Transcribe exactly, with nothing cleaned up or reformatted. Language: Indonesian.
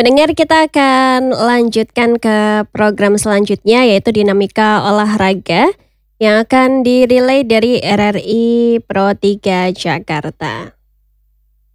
Pendengar, kita akan lanjutkan ke program selanjutnya, yaitu Dinamika Olahraga yang akan di-relay dari R R I Pro tiga Jakarta.